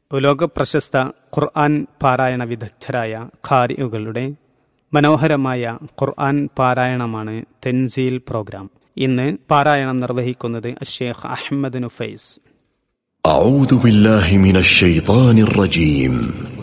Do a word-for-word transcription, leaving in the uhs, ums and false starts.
ലോകപ്രശസ്ത ഖുർആൻ പാരായണ വിദഗ്ധരായ ഖാരിഉകളുടെ മനോഹരമായ ഖുർആൻ പാരായണമാണ് തൻസീൽ പ്രോഗ്രാം. ഇന്ന് പാരായണം നിർവഹിക്കുന്നത് അഷ്ശേഖ് അഹ്മദ് നുഫൈസ്. അഊദു ബില്ലാഹി മിനശ് ശൈത്വാനിർ റജീം.